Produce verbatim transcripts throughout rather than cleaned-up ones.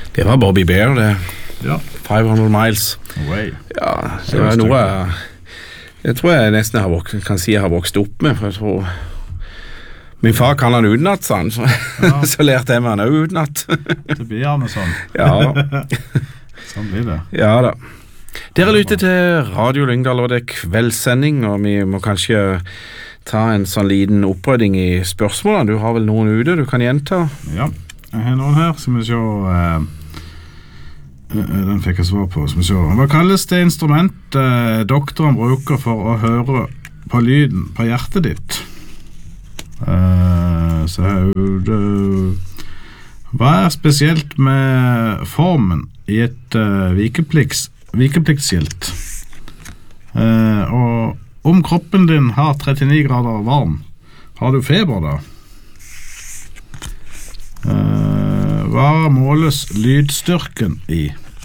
Det var Bobby Bear, det. Ja. five hundred miles. Away. Ja, det var noe jeg, jeg tror jeg nesten har vokst, kan si jeg har vokst opp med, for jeg tror min far kan han utenat, sånn, så, ja. Så lærte jeg meg han også utenat. Det blir gjerne sånn. Ja. Sånn blir det. Ja da. Dere lytter til Radio Lyngdal, og det er kveldssending, og vi må kanskje ta en sånn liten opprydding i spørsmålene. Du har vel noen ute du kan gjenta? Ja, jeg har noen her, så vi ser... Eh, den fikk jeg svar på, så vi ser. Hva kalles det instrument eh, doktoren bruker for å høre på lyden på hjertet ditt? Uh, så uh, hva er spesielt med formen i et uh, vikeplikts, vikepliktsskilt? Uh, og om kroppen din har trettini grader varm, har du feber da? Uh, hva måles lydstyrken i?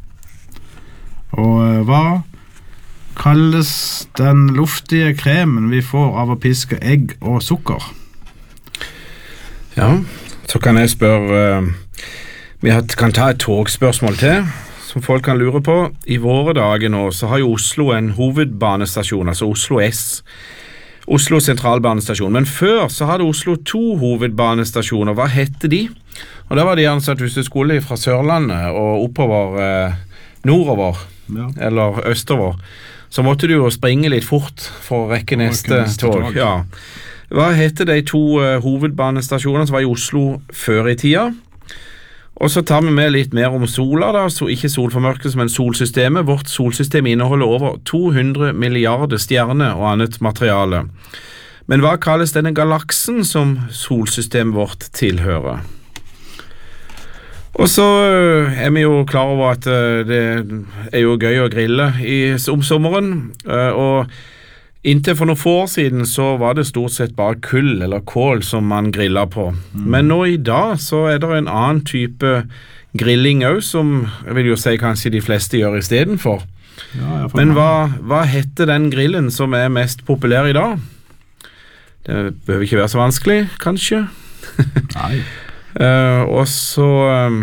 Og uh, hva kalles den luftige kremen vi får av å piske egg og sukker? Ja, så kan jeg spørre, uh, vi kan ta et togspørsmål til, som folk kan lure på. I våre dager nå så har jo Oslo en hovedbanestasjon, altså Oslo S, Oslo sentralbanestasjon, men før så hadde Oslo to hovedbanestasjoner. Hva hette de? Og da var de ansatt hvis du skulle fra Sørlandet og oppover uh, nordover, ja. Eller østover, så måtte du jo springe litt fort for å rekke neste, neste tog. tog. Ja. Hva heter de to uh, hovedbanestasjonene som var i Oslo før i tida? Og så tar vi med litt mer om sola da, så ikke solformørkelse, men solsystemet. Vårt solsystem inneholder over to hundre milliarder stjerner og annet materiale. Men hva kalles denne galaksen som solsystemet vårt tilhører? Og så uh, er vi jo klar over at uh, det er jo gøy å grille i, om sommeren, uh, og inntil for noen få år siden så var det stort sett bare kull eller kål som man grillet på. Mm. Men nå i dag så er det en annen type grilling også, som jeg vil jo si kanskje de fleste gjør i stedet for. Ja, Men hva, hva heter den grillen som er mest populær i dag? Det behøver ikke være så vanskelig, kanskje. Nei. uh, og så um,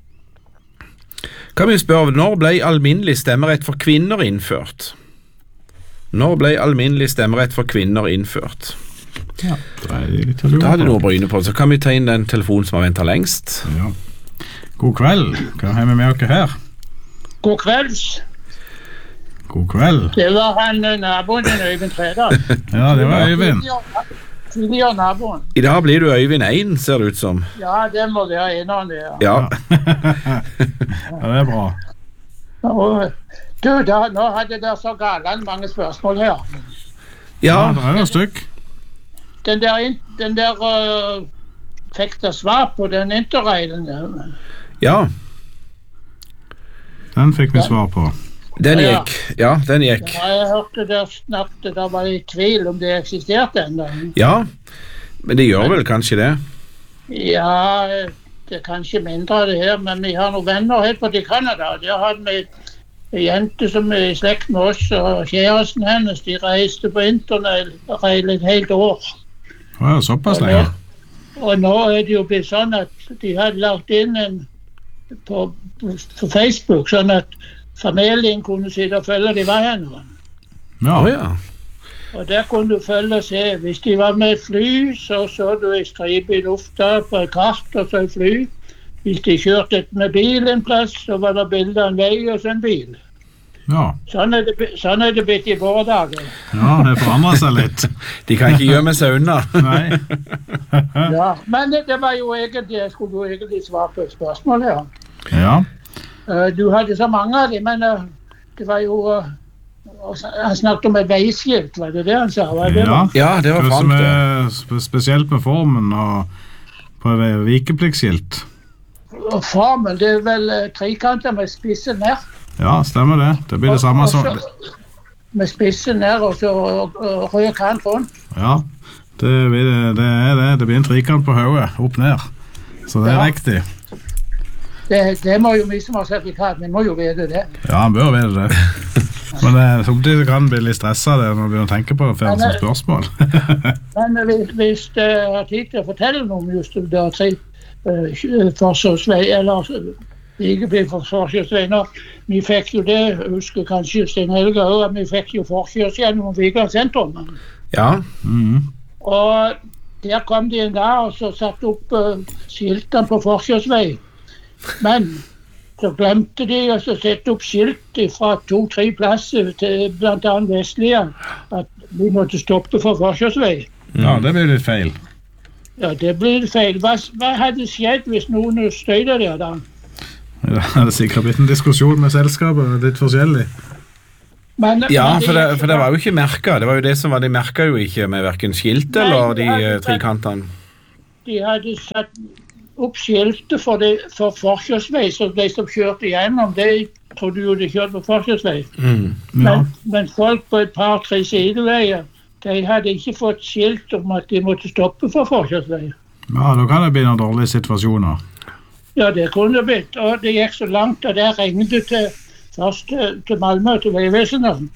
kan vi spørre, når ble alminnelig stemmerett for kvinner innført? Når ble alminnelig stemmerett for kvinner innført? Ja, det er litt å lure på. Da hadde du noe å bryne på, så kan vi ta inn den telefonen som har ventet lengst. Ja. God kveld, hva har vi med dere her? God kvelds. God kveld. Det var han naboen din, Øyvind Tredal. Ja, det var Øyvind. Tidligere naboen. I dag blir du Øyvind én, ser det ut som. Ja, det må være en av det. Ja. Ja, det er bra. Og du, da, nå hadde dere så galt mange spørsmål her. Ja, ja det er noe stykk. Den der, den der uh, fikk dere svar på den interraiden. Ja. Den fikk vi svar på. Den gikk, ja, den gikk. Ja, jeg hørte dere snakket, da var det i tvil om det eksisterte enda. Ja, men det gjør vel kanskje det? Ja, det er kanskje mindre av det her, men vi har noen venner helt på til Canada. De har hatt med en jente som er i slekt med oss, og kjæresten hennes, de reiste på internett et helt år. Ja, såpass lenge. Og nå er det jo blitt sånn at de hadde lagt inn en på, på Facebook, sånn at familien kunne sitte og følge de var henne. Ja. Oh, ja. Og der kunne du følge og se. Hvis de var med fly, så så du en stripe i lufta på et kart og så et fly. Hvis de kjørte med bil en plass, så var det bilder av en vei og så en bil. Ja. Sånn er det, sånn er det blitt i våre dager. Ja, det forandrer seg litt. De kan ikke gjøre med seg unna. Nei. Ja, men det, det var jo egentlig, jeg skulle jo egentlig svare på et spørsmål her. Ja. Uh, du hadde så mange av dem, men uh, det var jo... Uh, han snakket om et veiskilt, var det det han sa? Var det ja. ja, det var Frank det. Sp- spesielt med formen og på vikepliktsskilt. Og formen, det er vel uh, trekanter med spisse ned. Ja, stemmer det. Det blir det samme og, og som... Så, med spisse ned og så rød kant rundt. Ja, det, blir, det er det. Det blir en trikant på hodet, opp ned. Så det er ja. riktig. Det, det må jo vi som har sertifikat, vi må jo vite det. Ja, han bør vite det. Men det, samtidig kan han bli litt stresset det når du begynner å tenke på det for en spørsmål. Men hvis, hvis jeg har tid til å fortelle noe om just det tre uh, forsvarsvei, eller Vigeplikt for forkjørsvei. Nå, vi fikk jo det, jeg husker kanskje Sten Helge også, at vi fikk jo forkjørs gjennom Vigeland sentrum. Ja. Mhm. Og der kom de en dag og så satt opp uh, skiltene på forkjørsvei. Men så glemte de å sette opp skilt fra to-tre plasser til blant annet Vestlia at vi måtte stoppe for forkjørsvei. Ja, det blir litt feil. Ja, det blir feil. Hva, hva hadde skjedd hvis noen støyde der da? Det hadde sikkert blitt en diskusjon med selskapet, litt forskjellig. Men, Ja, men for det, for det var jo ikke merket. Det var jo det som var, de merket jo ikke med hverken skilt Nei, eller de det hadde- eh, trikantene. De hadde satt opp skiltet for, det, for forkjørsvei, så de som kjørte igjennom, de trodde jo de kjørte på forkjørsvei. Mm. Ja. Men, men folk på et par-tre sideveier, de hadde ikke fått skilt om at de måtte stoppe for forkjørsvei. Ja, da kan det bli noen dårlige situasjoner. Ja, det kunne det blitt. Og det gikk så langt, og der ringte til, først til, til Malmö, til Veivesenet.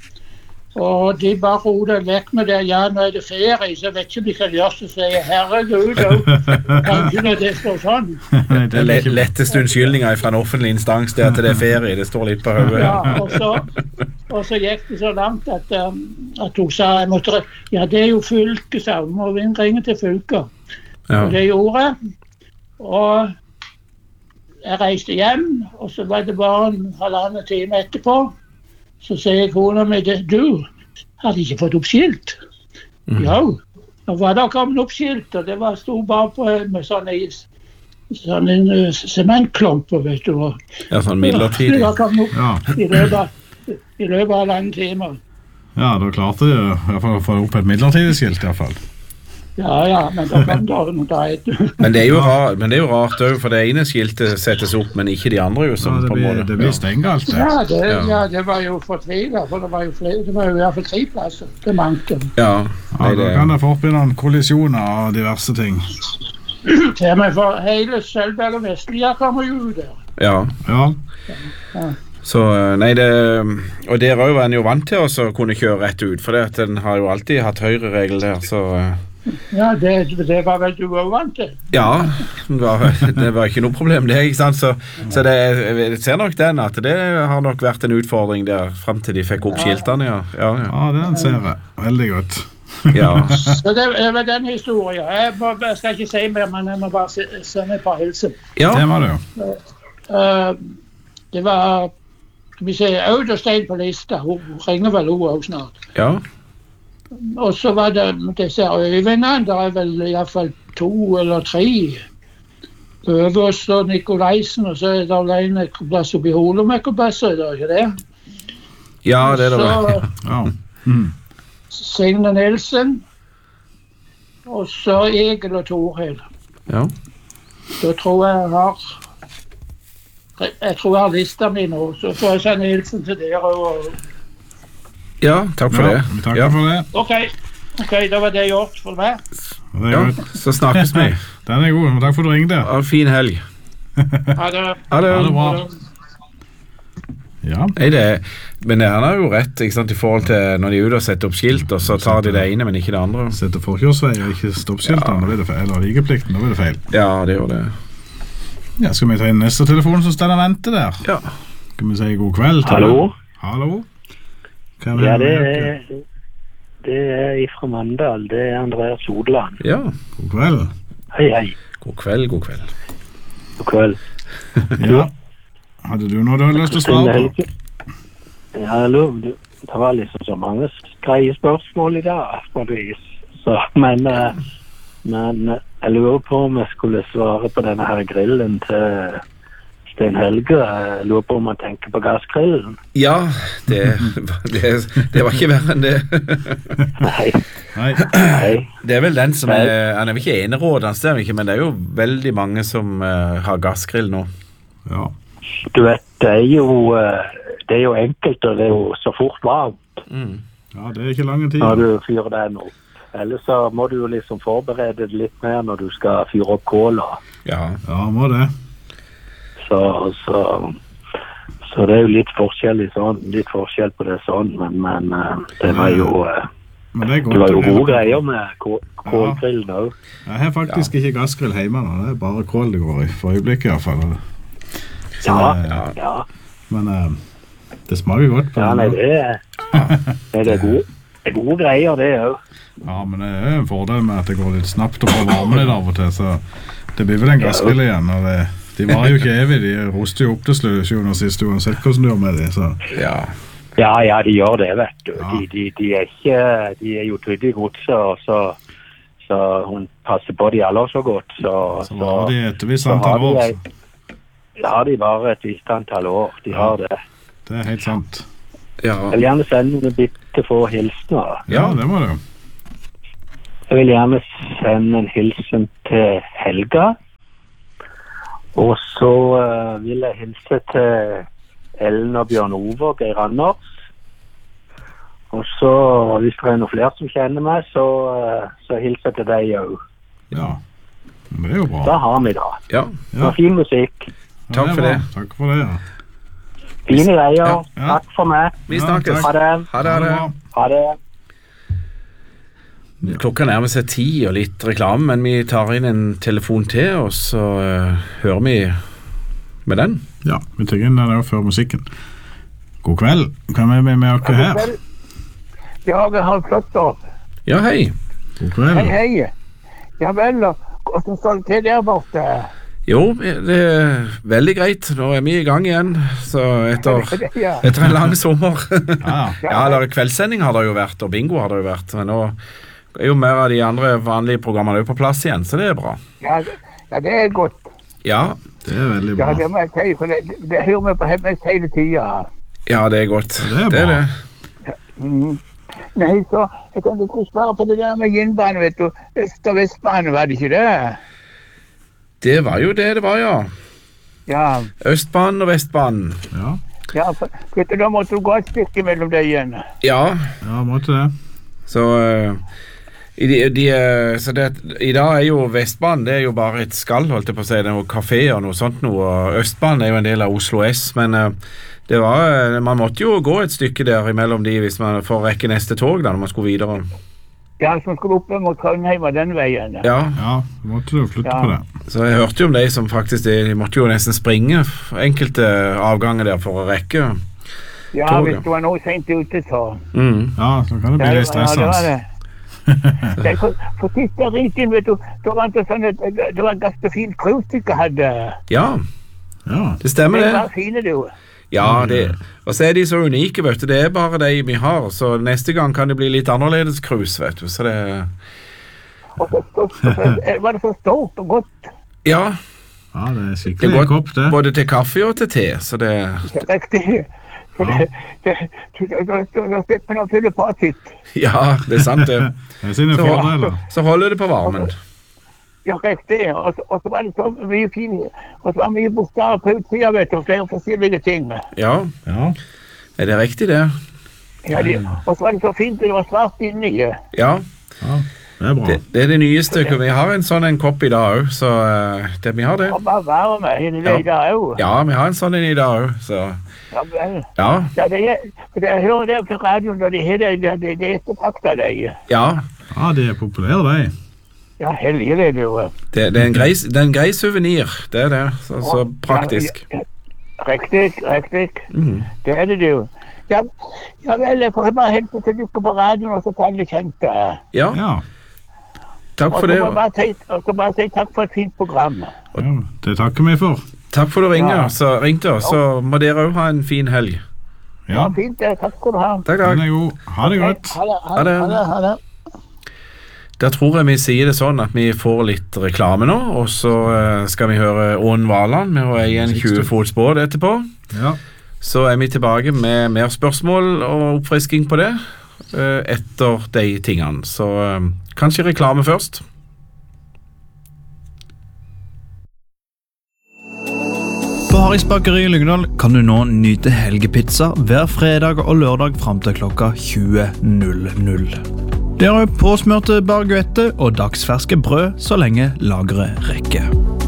Og de bare rodet vekk med det. Ja, nå er det ferie, så jeg vet ikke om de kan gjøre så sier jeg, herregud, og kanskje når det står sånn. Nei, Det le letteste unnskyldninger fra en offentlig instans det er at det er ferie. Det står litt på hodet. Ja, og så, og så gikk det så langt at, um, at hun sa, jeg måtte, ja, det er jo fylket, sa hun, må vi ringe til fylket. Ja. Og det gjorde jeg. Og jeg reiste hjem, og så var det bare en halvannen time etterpå. Så sier kona mi, du, hadde ikke fått opp skilt? Mm. Ja, da var det kommet opp skilt, og det var stod bare på med sånne is. Sånn en uh, sementklumper, vet du. Og, Ja, sånn det midlertidig. var kommet opp Ja. i løpet, av- i løpet av lange timer. Ja, da klarte de i hvert fall å få opp et midlertidig skilt i hvert fall. Ja, ja, men da kom det noe da etter. Men det er jo rart, men det er jo rart også, for det ene skiltet settes opp, men ikke de andre jo, Ja, som det på en blir, måte. det blir steingalt, det. Ja, det, Ja. ja, det var jo fortvilet, for det var jo, flere, det var jo i hvert fall tre plasser til manken. Ja, Ja, nei, da det, kan det fort bli noen kollisjoner og diverse ting. Til meg for hele Sølvberg og Vestlia kommer jo ut der. ja. Ja, Så, nei, det, og der også var en jo vant til å så kunne kjøre rett ut, for det at den har jo alltid hatt høyreregel der, så eh, Ja, det, det var vel du også vant til. ja, det var, det var ikke noe problem det, ikke sant? Så, så det, jeg ser nok den at det har nok vært en utfordring der, frem til de fikk opp skiltene, ja. Ja, ja. ja den ser jeg veldig godt. ja. Så det, det var den historien. Jeg, må, jeg skal ikke si mer, men jeg må bare se- sende et par hilsen. ja. Det var det jo. Uh, det var, skal vi si, Aud og Stein på lista. Hun ringer vel hun også snart. ja. Og så var det disse øyvinnene. Det er vel i hvert fall to eller tre. Øvers og Nikolaisen, og så er det alene en plass oppi Holomekkerbasset, er det ikke det? Ja, det er det vel. Så Ja. Mm. Signe Nielsen, og så Egil og Torhild. Ja. Da tror jeg jeg har Jeg tror jeg har lista mi nå, så får jeg sende hilsen til dere. Og, ja, takk for Ja, det. vi takker Ja. for det. ok, ok, da var det gjort for meg. Det er Ja, godt. så snakkes vi. Den er god, men takk for at du ringte. Ha en fin helg. Ha det. Ha det. Ha det bra. Ja, Nei, det, men han har jo rett, ikke sant, i forhold til når de er ute og setter opp skilt, og så tar de det ene, men ikke det andre. sette forkjørsvei og ikke stoppskiltene, da blir det feil. Eller vigeplikten, da blir det feil. Ja, det gjør det. Ja, skal vi ta inn neste telefon som står og venter der? Ja. Skal vi si god kveld til Hallo? deg? Hallo? Hva vil Ja, du det hjelpe? er, det er fra Mandal. Det er Andreas Sodeland. Ja. God kveld. Hei, hei. God kveld, god kveld. God kveld. Ja. Hadde du noe du hadde lyst til å svare på? Ja, hallo. Du, det var liksom så mange greie spørsmål i dag, på et vis. Så, men, eh, men eh, jeg lurer på om jeg skulle svare på denne her grillen til Sten Helge. Jeg lurer på om han tenker på gassgrillen. Ja, det, det, det var ikke verre enn det. Nei, Nei. nei. Det er vel den som er, han er vel ikke enerådende, det er han ikke, men det er jo veldig mange som uh, har gassgrill nå. Ja. Du vet, det er jo, eh, det er jo enkelt, og det er jo så fort varmt Mm. Ja, det er ikke lange tid. når du fyrer den opp. Ellers så må du jo liksom forberede det litt mer når du skal fyre opp kåla. Ja, Ja, må det. Så, så, så det er jo litt forskjell i sånn, litt forskjell på det sånn, men, men eh, det var jo, eh, Men det er godt. det var jo å høre gode på. greier med kå- kålgrillen også. Jeg har faktisk ikke gassgrill hjemme nå. Det er bare kål det går i, for øyeblikket i hvert fall. Så, Ja, eh, ja. Men eh, det smaker godt på Ja, nei, den. det er, det er gode, det er gode greier, det òg. Ja, men det er en fordel med at det går litt snapt å få varme litt av og til, så det blir vel en gassgrille igjen. Og det, de var jo ikke evig, de roster jo opp til slusjonen og siste uansett hvordan du gjør med det. Så. Ja. Ja, ja, de gjør det, vet du. Ja. De, de, de er ikke, de er jo trygge i godset, og så, så hun passer på de alle så godt. Så, Så var de et visst så har antall de, år. ei- ja, de var et visst antall år. De har det. Det er helt sant. Ja. Jeg vil gjerne sende noen bitte få hilsener. Ja, det må du. Jeg vil gjerne sende en hilsen til Helga. Og så uh, vil jeg hilse til Ellen og Bjørn Ove og Geir Anders. Og så, hvis det er noen flere som kjenner meg, så, uh, så hilser jeg til deg òg. Ja, men det er jo bra. Da har vi det. Ja. Det var fin musikk. Ja, Takk er for bra. det. Takk for det, ja. Fine greier. Ja, ja. Takk for meg. Vi Ja, snakkes. takk. Ha det. Ha det, ha det. Ha det. Klokka nærmer seg ti og litt reklame, men vi tar inn en telefon til, og så uh, hører vi med den. Ja, vi tar inn den der før musikken. God kveld. Kan vi med med dere her? Ja, jeg har flott opp. Ja, hei. God kveld. Hei, hei. Ja vel, og hvordan står det til der borte? Jo, det er veldig greit. Nå er vi i gang igjen, så etter, Ja. etter en lang sommer. Ja, Ja, eller kveldssending har det jo vært, og bingo har det jo vært, men nå er jo mer av de andre vanlige programmene jo på plass igjen, så det er bra. Ja, det- ja, det er godt. Ja, det er veldig Ja, bra. det må jeg si, for det, det hører vi på hjemme hele tida. ja, det er godt. Det er Det er bra. det. Mm. Nei, så jeg kan ikke svare på det der med jernbane, vet du. Øst- og vestbane, var det ikke det? Det var jo det det var, ja. Ja, Østbanen og Vestbanen. Ja, ja, for, vet du, da måtte du gå et stykke mellom det igjen. Ja, ja, måtte det. så, eh, i de, de, eh, så det, i dag er jo Vestbanen det er jo bare et skall, holdt jeg på å si. Det er noen kafé og noe sånt noe, og Østbanen er jo en del av Oslo S, men eh, det var, eh, man måtte jo gå et stykke der imellom de hvis man får rekke neste tog da, når man skulle videre. Ja, som skulle opp mot Trondheim og den veien. Ja, Ja, måtte du flytte Ja. på det. så jeg hørte jo om de som faktisk, de, de måtte jo nesten springe enkelte avganger der for å rekke. Ja, Tog, hvis ja. du var noe sent ute, så. Mm. Ja, så kan det bli Ja, litt det var- ja, det var stressende. det. Nei, for, for sist jeg ringte inn, vet du, da var det sånn at det var et ganske fint cruise dere hadde. Ja, Ja, det stemmer Det det. var fine, du. Ja, det, og så er de så unike, vet du. Det er bare de vi har, så neste gang kan det bli litt annerledes cruise, vet du. Så det, Og så, så, så, så var det så stort og godt. ja, ja, det er det skikkelig er kopp, godt det. både til kaffe og til te, så det, Riktig. Så det, det, det, da da slipper man å fylle på sitt. ja, det er sant det. Det er sine Så- fordeler. Så holder det på varmen. Ja, riktig. Og, så- og så var det så mye fint. Og så var det mye bokstaver på utsida, vet du, og flere forskjellige ting. Ja, Ja, er det riktig det? Ja, de, og så var det så fint, det var svart inni. Ja, ja, det er bra. det, det er det nyeste. Vi har en sånn en kopp i dag også, så eh, det, vi har det. Og bare varme inni det Ja. der òg. Ja, vi har en sånn en i dag også, så Ja, vel. ja, Ja, det er, for jeg hører det på radioen, når de har det, det, det, det er ettertrakta deg. ja. Ja, de er populære, de. Ja, heldig det er jo. Det, det, er en grei, det er en grei souvenir, det er det. Så, så praktisk. Ja, ja, riktig, riktig. Mhm. Det er det jo. Ja, ja vel, jeg får bare hilse til dere på radioen, og så ta alle kjente. Ja, Ja, takk Og for så det. må jeg bare si, og så bare si takk for et fint program. ja, det takker vi for. Takk for du ringer, Ja. så ringte oss, så må dere også ha en fin helg. Ja, Ja, fint det. Takk skal du ha. Takk, den takk. er god. Ha det godt. Ha det. Ha det. Ha det. Ha det. Da tror jeg vi sier det sånn at vi får litt reklame nå, og så eh, skal vi høre Ån Valand med å eie en tjue fots båt etterpå. Ja, Så er vi tilbake med mer spørsmål og oppfrisking på det eh, etter de tingene. Så eh, kanskje reklame først. På Harris bakeri i Lyngdal kan du nå nyte helgepizza hver fredag og lørdag frem til klokka tjue null null. Det er påsmørte baguette og dagsferske brød så lenge lageret rekker.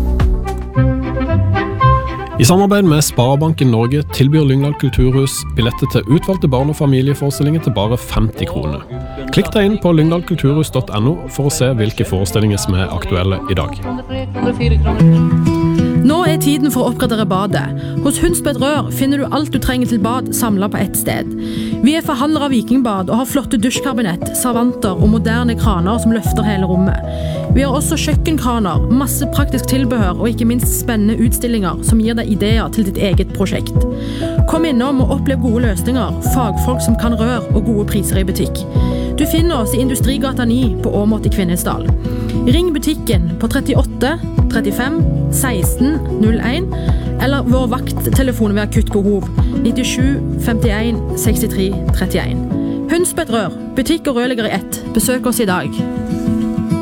I samarbeid med Sparebanken Norge tilbyr Lyngdal kulturhus billetter til utvalgte barn- og familieforestillinger til bare femti kroner. Klikk deg inn på lyngdalkulturhus punktum no for å se hvilke forestillinger som er aktuelle i dag. Nå er tiden for å oppgradere badet. Hos Hundsbed Rør finner du alt du trenger til bad samlet på ett sted. Vi er forhandlere av Vikingbad og har flotte dusjkabinett, servanter og moderne kraner som løfter hele rommet. Vi har også kjøkkenkraner, masse praktisk tilbehør og ikke minst spennende utstillinger som gir deg ideer til ditt eget prosjekt. Kom innom og opplev gode løsninger, fagfolk som kan rør og gode priser i butikk. Du finner oss i Industrigata ni på Åmot i Kvinesdal. Ring butikken på trettiåtte trettifem seksten null en eller vår vakttelefon ved akutt behov nittisju femtien sekstitre trettien. Hundsbed Rør, butikk og rørlegger i ett. Besøk oss i dag.